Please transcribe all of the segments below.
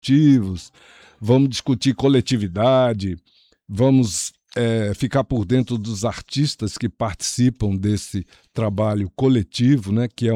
coletivos, vamos discutir coletividade, vamos ficar por dentro dos artistas que participam desse trabalho coletivo, né, que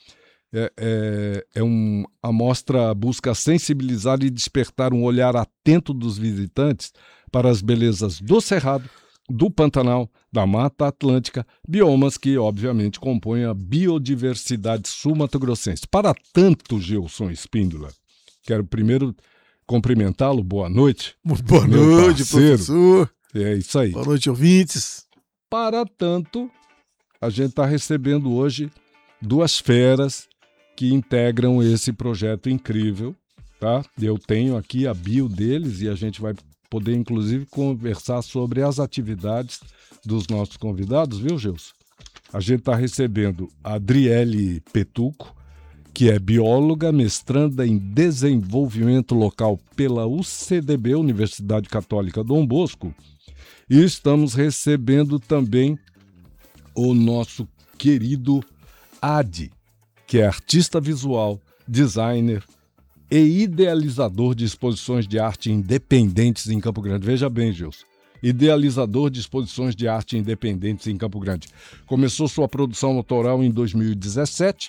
a mostra busca sensibilizar e despertar um olhar atento dos visitantes para as belezas do Cerrado, do Pantanal, da Mata Atlântica, biomas que, obviamente, compõem a biodiversidade sul-mato-grossense. Para tanto, Gilson Espíndola, quero primeiro cumprimentá-lo. Boa noite. Boa noite, professor. É isso aí. Boa noite, ouvintes. Para tanto, a gente está recebendo hoje duas feras que integram esse projeto incrível, tá? Eu tenho aqui a bio deles e a gente vai poder, inclusive, conversar sobre as atividades dos nossos convidados, viu, Gilson? A gente está recebendo a Adriele Petuco, que é bióloga, mestranda em desenvolvimento local pela UCDB, Universidade Católica Dom Bosco, e estamos recebendo também o nosso querido Adi, que é artista visual, designer e idealizador de exposições de arte independentes em Campo Grande. Veja bem, Gilson, idealizador de exposições de arte independentes em Campo Grande. Começou sua produção autoral em 2017.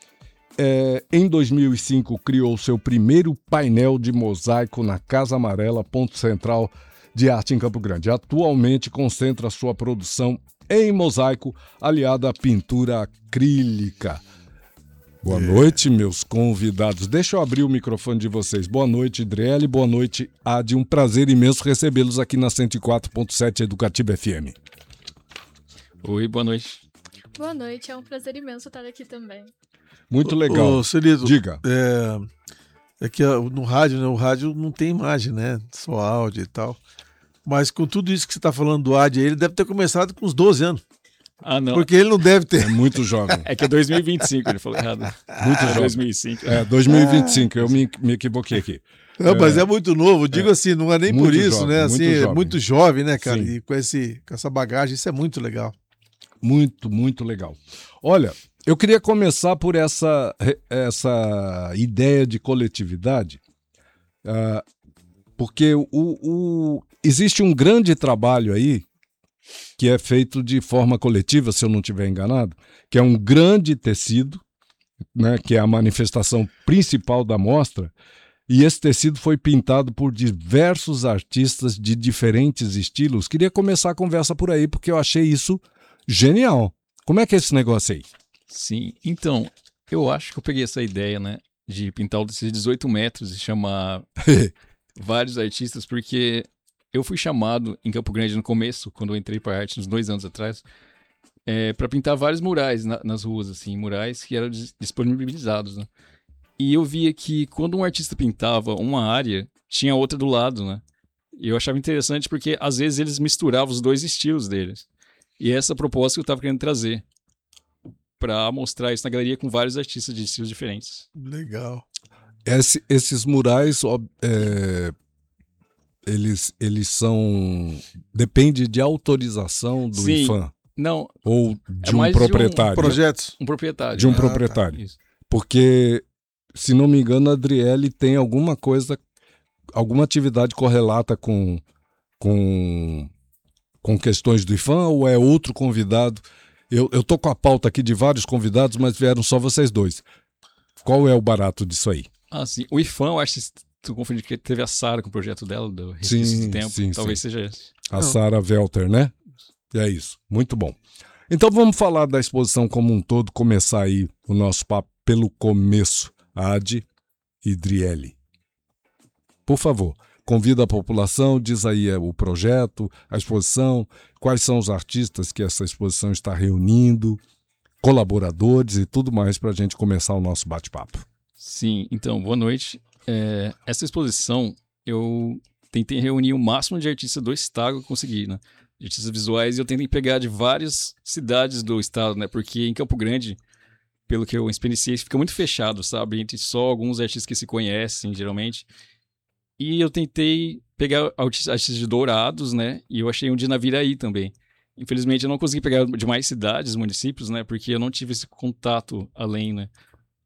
Em 2005, criou seu primeiro painel de mosaico na Casa Amarela, ponto central de arte em Campo Grande. Atualmente concentra sua produção em mosaico, aliada à pintura acrílica. Boa noite, meus convidados. Deixa eu abrir o microfone de vocês. Boa noite, Adriele. Boa noite, Adi. Um prazer imenso recebê-los aqui na 104.7 Educativa FM. Oi, boa noite. Boa noite, é um prazer imenso estar aqui também. Muito legal. Celito, diga. É que no rádio, né? O rádio não tem imagem, né? Só áudio e tal. Mas com tudo isso que você está falando do Adi, ele deve ter começado com uns 12 anos. Ah, não. Porque ele não deve ter. É muito jovem. É que é 2025, ele falou errado. Muito jovem. 2005. 2025, eu me equivoquei aqui. Não, mas é muito novo, digo assim, não é nem por isso, jovem, né? Assim, é muito jovem, né, cara? Sim. E com essa bagagem, isso é muito legal. Muito, muito legal. Olha, eu queria começar por essa ideia de coletividade, porque existe um grande trabalho aí que é feito de forma coletiva, se eu não estiver enganado, que é um grande tecido, né, que é a manifestação principal da mostra, e esse tecido foi pintado por diversos artistas de diferentes estilos. Queria começar a conversa por aí, porque eu achei isso genial. Como é que é esse negócio aí? Sim, então, eu acho que eu peguei essa ideia, né, de pintar o tecido de 18 metros e chamar vários artistas, porque eu fui chamado em Campo Grande no começo, quando eu entrei para a arte, uns 2 anos atrás, para pintar vários murais nas ruas, assim, murais que eram disponibilizados, né? E eu via que quando um artista pintava uma área, tinha outra do lado, né? E eu achava interessante porque, às vezes, eles misturavam os dois estilos deles. E essa proposta que eu estava querendo trazer, para mostrar isso na galeria com vários artistas de estilos diferentes. Legal. Esses murais, eles são... Depende de autorização do Sim. IFAM? Não. Ou de um proprietário? Projetos. Um proprietário. De um proprietário. Isso. Porque, se não me engano, a Adriele tem alguma atividade correlata com questões do IFAM, ou é outro convidado? Eu tô com a pauta aqui de vários convidados, mas vieram só vocês dois. Qual é o barato disso aí? Ah, sim. O IFAM, eu acho que tu confunde que teve a Sara com o projeto dela, do Resquício de Tempo. Sim, Talvez seja esse. A Sara Welter, né? É isso. Muito bom. Então vamos falar da exposição como um todo, começar aí o nosso papo pelo começo. Adi e Adriele. Por favor, convida a população, diz aí o projeto, a exposição, quais são os artistas que essa exposição está reunindo, colaboradores e tudo mais para a gente começar o nosso bate-papo. Sim, então, boa noite. Essa exposição, eu tentei reunir o máximo de artistas do estado que eu consegui, né? De artistas visuais, e eu tentei pegar de várias cidades do estado, né? Porque em Campo Grande, pelo que eu experienciei, fica muito fechado, sabe? Entre só alguns artistas que se conhecem, geralmente. E eu tentei pegar artistas de Dourados, né? E eu achei um de Naviraí também. Infelizmente, eu não consegui pegar de mais cidades, municípios, né? Porque eu não tive esse contato além, né?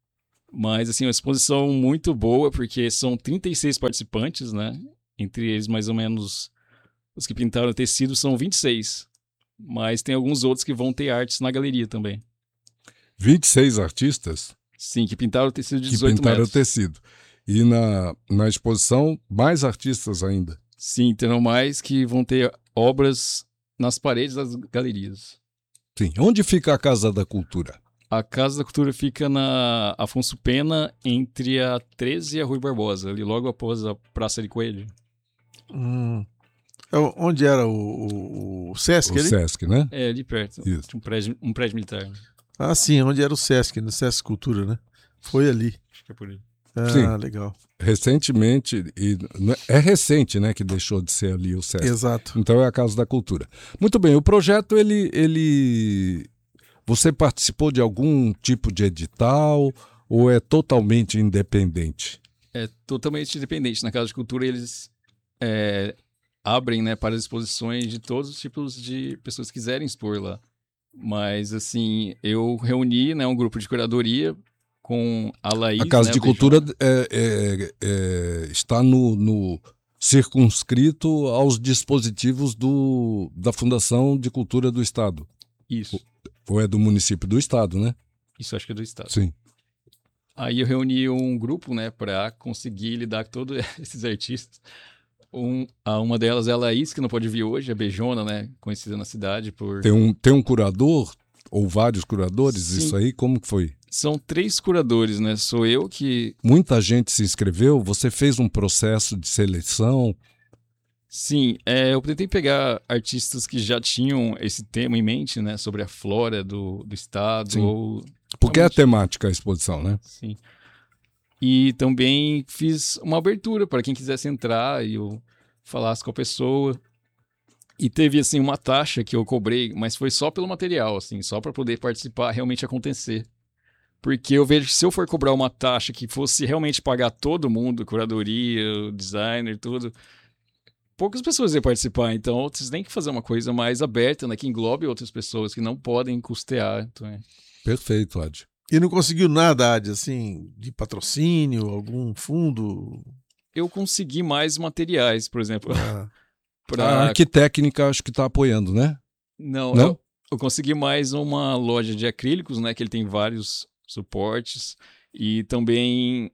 Mas, assim, uma exposição muito boa, porque são 36 participantes, né? Entre eles, mais ou menos, os que pintaram tecido são 26. Mas tem alguns outros que vão ter artes na galeria também. 26 artistas Sim, que pintaram o tecido de que 18 pintaram o metros. tecido. E na exposição, mais artistas ainda. Sim, terão mais que vão ter obras nas paredes das galerias. Sim. Onde fica a Casa da Cultura? A Casa da Cultura fica na Afonso Pena, entre a 13 e a Rui Barbosa, ali logo após a Praça de Coelho. Hum. Onde era o Sesc O ali? Sesc, né? É, ali perto. Isso. Tinha um prédio militar. Ah, sim, onde era o Sesc, no Sesc Cultura, né? Foi ali. Acho que é por aí. Ah, Sim. legal. Recentemente, é recente, né, que deixou de ser ali o Sesc. Exato. Então é a Casa da Cultura. Muito bem, o projeto, você participou de algum tipo de edital ou é totalmente independente? É totalmente independente. Na Casa de Cultura, eles abrem, né, para exposições de todos os tipos de pessoas que quiserem expor lá. Mas, assim, eu reuni, né, um grupo de curadoria com a Laís, A Casa né, de o Cultura Beijão. está no circunscrito aos dispositivos da Fundação de Cultura do Estado. Isso. Ou é do município do Estado, né? Isso acho que é do Estado. Sim. Aí eu reuni um grupo, né, para conseguir lidar com todos esses artistas. Uma delas é a Laís, que não pode vir hoje, a Beijona, né, conhecida na cidade por... Tem um curador ou vários curadores? Sim. Isso aí, como que foi? São 3 curadores, né? Sou eu que... Muita gente se inscreveu? Você fez um processo de seleção? Sim, eu tentei pegar artistas que já tinham esse tema em mente, né? Sobre a flora do estado. Sim. Ou... Porque é a realmente- temática a exposição, né? Sim. E também fiz uma abertura para quem quisesse entrar e eu falasse com a pessoa. E teve, assim, uma taxa que eu cobrei, mas foi só pelo material, assim, só para poder participar realmente acontecer. Porque eu vejo que se eu for cobrar uma taxa que fosse realmente pagar todo mundo, curadoria, o designer, tudo, poucas pessoas iam participar. Então, vocês têm que fazer uma coisa mais aberta, né? Que englobe outras pessoas que não podem custear. Então, Perfeito, Ad. E não conseguiu nada, Adi, assim, de patrocínio, algum fundo? eu consegui mais materiais, por exemplo, Ah, A para... Arquitécnica acho que está apoiando, né? Não, Não? eu consegui mais uma loja de acrílicos, né? Que ele tem vários suportes e também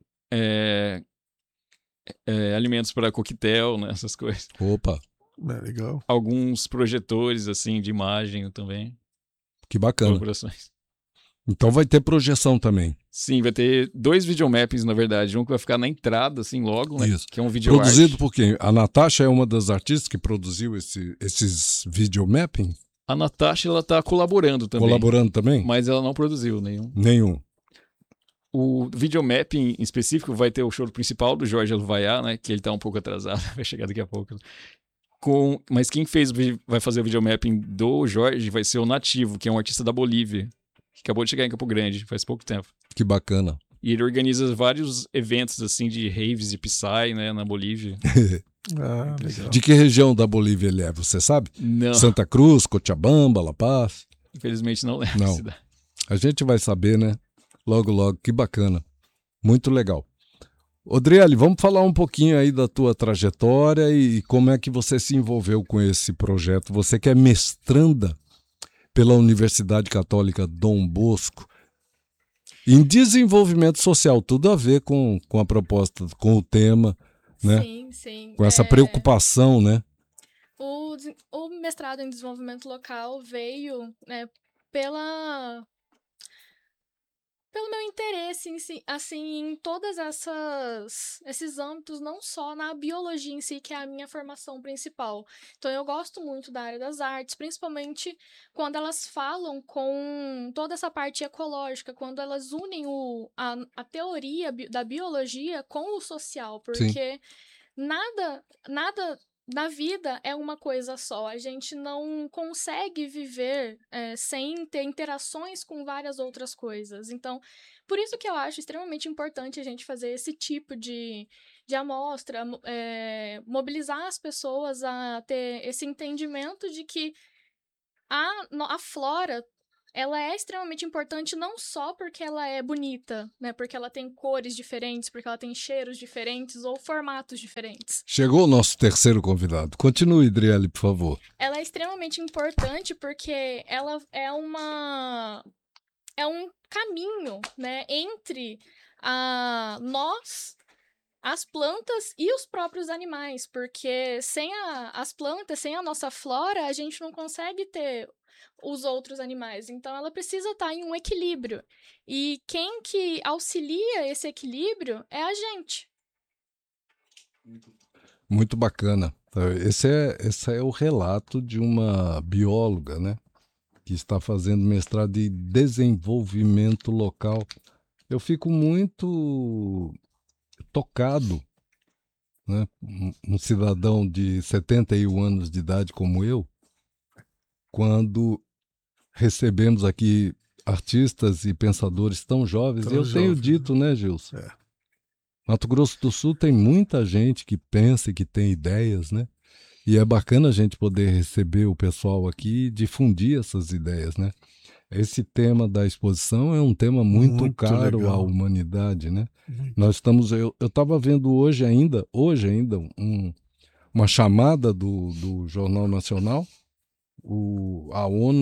alimentos para coquetel, né? Essas coisas. Opa, legal. Alguns projetores, assim, de imagem também. que bacana. Colaborações. Então vai ter projeção também. Sim, vai ter 2 videomappings, na verdade. Um que vai ficar na entrada, assim, logo, né? Isso. Que é um videoarte. Produzido por quem? A Natasha é uma das artistas que produziu esses videomapping? A Natasha, ela tá colaborando também. Colaborando também? Mas ela não produziu nenhum. Nenhum. O videomapping em específico vai ter o show principal do Jorge Alvaiá, né? Que ele tá um pouco atrasado, vai chegar daqui a pouco. Mas quem vai fazer o videomapping do Jorge vai ser o Nativo, que é um artista da Bolívia, que acabou de chegar em Campo Grande, faz pouco tempo. Que bacana. E ele organiza vários eventos, assim, de raves e Psy, né? Na Bolívia. Ah, legal. De que região da Bolívia ele é, você sabe? Não, Santa Cruz, Cochabamba, La Paz? infelizmente não lembro. Não. a cidade. A gente vai saber, né? Logo, logo. Que bacana. Muito legal. Odriele, vamos falar um pouquinho aí da tua trajetória e como é que você se envolveu com esse projeto. Você que é mestranda pela Universidade Católica Dom Bosco em desenvolvimento social, tudo a ver com a proposta, com o tema, né? Sim, sim. Com essa preocupação, né? O mestrado em desenvolvimento local veio, né, pelo meu interesse assim, em todas esses âmbitos, não só na biologia em si, que é a minha formação principal. Então, eu gosto muito da área das artes, principalmente quando elas falam com toda essa parte ecológica, quando elas unem a teoria da biologia com o social, porque nada na vida é uma coisa só. A gente não consegue viver sem ter interações com várias outras coisas. Então, por isso que eu acho extremamente importante a gente fazer esse tipo de amostra, mobilizar as pessoas a ter esse entendimento de que a flora ela é extremamente importante não só porque ela é bonita, né? Porque ela tem cores diferentes, porque ela tem cheiros diferentes ou formatos diferentes. Chegou o nosso terceiro convidado. Continue, Idriele, por favor. Ela é extremamente importante porque ela é um caminho, né, entre nós, as plantas e os próprios animais, porque sem as plantas, sem a nossa flora, a gente não consegue ter os outros animais. Então, ela precisa estar em um equilíbrio. E quem que auxilia esse equilíbrio é a gente. Muito bacana. Esse é o relato de uma bióloga, né? Que está fazendo mestrado de desenvolvimento local. Eu fico muito tocado, né? Um cidadão de 71 anos de idade como eu, quando recebemos aqui artistas e pensadores tão jovens. Tenho dito, né, Gilson? Mato Grosso do Sul tem muita gente que pensa e que tem ideias, né? E é bacana a gente poder receber o pessoal aqui e difundir essas ideias, né? Esse tema da exposição é um tema muito caro legal à humanidade, né? Nós estamos... Eu estava vendo hoje ainda uma chamada do Jornal Nacional, a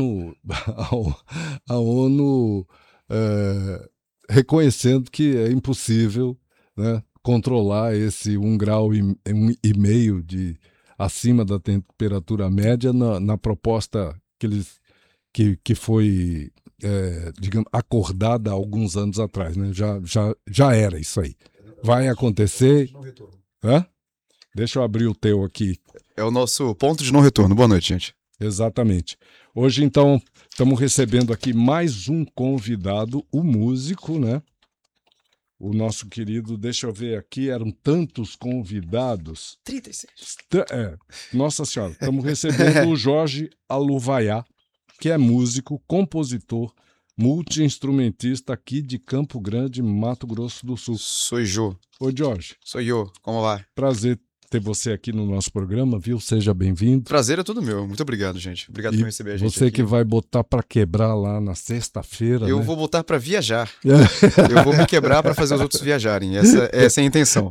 ONU reconhecendo que é impossível, né, controlar esse 1,5 grau de acima da temperatura média na proposta que foi, digamos, acordada há alguns anos atrás, né? Já era isso aí. Vai acontecer. Hã? Deixa eu abrir o teu aqui. É o nosso ponto de não retorno. Boa noite, gente. Exatamente. Hoje, então, estamos recebendo aqui mais um convidado, o músico, né? O nosso querido, deixa eu ver aqui, eram tantos convidados. 36. Nossa Senhora, estamos recebendo o Jorge Aluvaiá, que é músico, compositor, multi-instrumentista aqui de Campo Grande, Mato Grosso do Sul. Sou eu. Oi, Jorge. Sou eu. Como vai? Prazer ter você aqui no nosso programa, viu? Seja bem-vindo. Prazer é tudo meu. Muito obrigado, gente. Obrigado por receber a gente você aqui. Que vai botar para quebrar lá na sexta-feira, Eu né? vou botar para viajar. Eu vou me quebrar para fazer os outros viajarem. Essa é a intenção.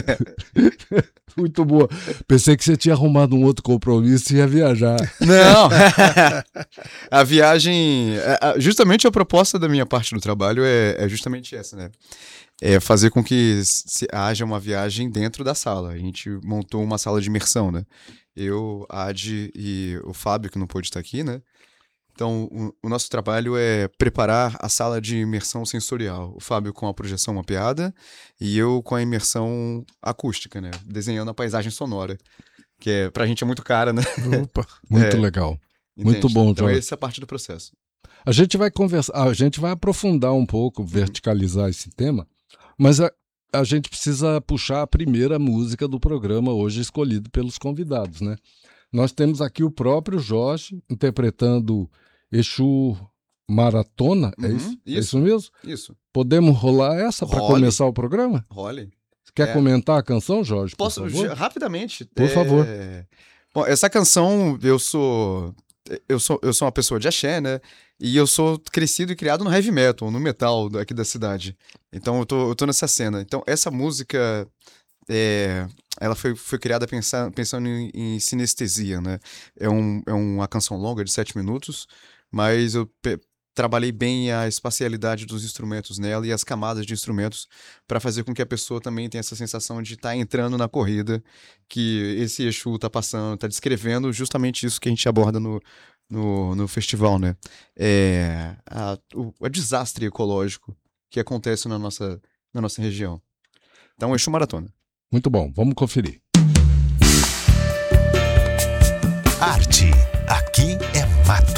Muito boa. Pensei que você tinha arrumado um outro compromisso e ia viajar. Não! A viagem... Justamente a proposta da minha parte do trabalho é justamente essa, né? É fazer com que haja uma viagem dentro da sala. A gente montou uma sala de imersão, né? Eu, a Adi e o Fábio, que não pôde estar aqui, né? Então, o nosso trabalho é preparar a sala de imersão sensorial. O Fábio com a projeção mapeada e eu com a imersão acústica, né? Desenhando a paisagem sonora, que pra gente é muito cara, né? Opa, muito legal. Entende? Muito bom, então Jorge. essa é a parte do processo. A gente vai conversar, a gente vai aprofundar um pouco, verticalizar esse tema, mas a gente precisa puxar a primeira música do programa hoje escolhido pelos convidados, né? Nós temos aqui o próprio Jorge interpretando Exu Maratona, é isso? Isso. É isso mesmo? Isso. Podemos rolar essa para Role. começar o programa? Role. Você quer comentar a canção, Jorge? Posso, rapidamente? Por favor. Bom, essa canção, eu sou uma pessoa de axé, né? E eu sou crescido e criado no heavy metal, no metal aqui da cidade. Então eu tô nessa cena. Então essa música, ela foi criada pensando em sinestesia, né? É uma canção longa de 7 minutos, mas eu trabalhei bem a espacialidade dos instrumentos nela e as camadas de instrumentos para fazer com que a pessoa também tenha essa sensação de estar entrando na corrida que esse Exu está passando, está descrevendo justamente isso que a gente aborda no festival, né? O desastre ecológico que acontece na nossa região. Então, Exu Maratona. Muito bom, vamos conferir. Arte, aqui é mato.